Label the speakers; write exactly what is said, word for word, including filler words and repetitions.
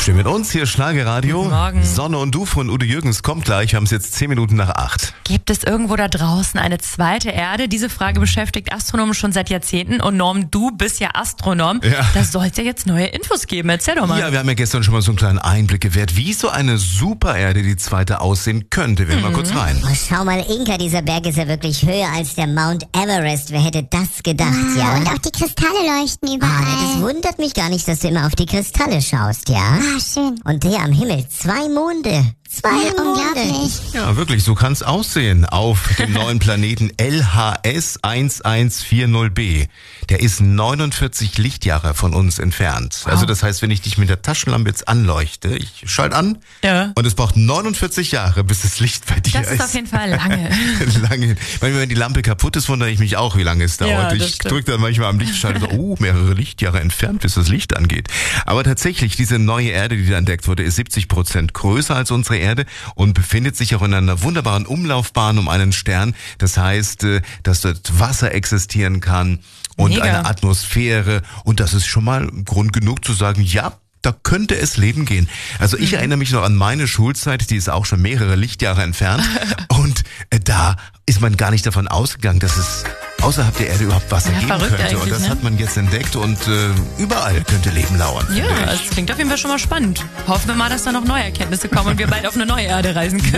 Speaker 1: Aufstehen mit uns, hier Schlagerradio.
Speaker 2: Guten Morgen.
Speaker 1: Sonne und Du von Udo Jürgens kommt gleich, haben es jetzt zehn Minuten nach acht.
Speaker 2: Gibt es irgendwo da draußen eine zweite Erde? Diese Frage beschäftigt Astronomen schon seit Jahrzehnten. Und Norm, du bist ja Astronom.
Speaker 1: Ja.
Speaker 2: Da soll es ja jetzt neue Infos geben. Erzähl doch mal.
Speaker 1: Ja, wir haben ja gestern schon mal so einen kleinen Einblick gewährt, wie so eine Supererde, die zweite, aussehen könnte. Wir hören mal kurz rein.
Speaker 3: Oh, schau mal, Inka, dieser Berg ist ja wirklich höher als der Mount Everest. Wer hätte das gedacht,
Speaker 4: Ah,
Speaker 3: ja?
Speaker 4: und auch die Kristalle leuchten
Speaker 3: Ah,
Speaker 4: überall.
Speaker 3: das wundert mich gar nicht, dass du immer auf die Kristalle schaust, ja?
Speaker 4: Ah, schön.
Speaker 3: Und der am Himmel, zwei Monde. Zwei
Speaker 4: Ja,
Speaker 3: Monde.
Speaker 4: unglaublich.
Speaker 1: Ja, wirklich, so kann's aussehen auf dem neuen Planeten L H S eins vier null b. Der ist neunundvierzig Lichtjahre von uns entfernt.
Speaker 2: Wow.
Speaker 1: Also das heißt, wenn ich dich mit der Taschenlampe jetzt anleuchte, ich schalte an
Speaker 2: Ja.
Speaker 1: und es braucht neunundvierzig Jahre, bis das Licht bei dir
Speaker 2: Das
Speaker 1: ist.
Speaker 2: ist auf jeden Fall lange.
Speaker 1: lange. Weil wenn die Lampe kaputt ist, wundere ich mich auch, wie lange es dauert.
Speaker 2: Ja, das
Speaker 1: ich
Speaker 2: stimmt.
Speaker 1: drücke dann manchmal am Lichtschalter so, oh, mehrere Lichtjahre entfernt, bis das Licht angeht. Aber tatsächlich, diese neue Erde, die da entdeckt wurde, ist siebzig Prozent größer als unsere Erde und befindet sich auch in einer wunderbaren Umlaufbahn um einen Stern. Das heißt, äh, dass dort Wasser existieren kann und
Speaker 2: Mega.
Speaker 1: eine Atmosphäre. Und das ist schon mal Grund genug zu sagen, ja, da könnte es Leben gehen. Also ich erinnere mich noch an meine Schulzeit, die ist auch schon mehrere Lichtjahre entfernt. Und äh, da ist man gar nicht davon ausgegangen, dass es außerhalb der Erde überhaupt Wasser
Speaker 2: Ja,
Speaker 1: geben
Speaker 2: verrückt
Speaker 1: könnte. Und
Speaker 2: eigentlich,
Speaker 1: das
Speaker 2: ne?
Speaker 1: hat man jetzt entdeckt und äh, überall könnte Leben lauern.
Speaker 2: Ja,
Speaker 1: finde ich.
Speaker 2: das klingt auf jeden Fall schon mal spannend. Hoffen wir mal, dass da noch neue Erkenntnisse kommen und wir bald auf eine neue Erde reisen können.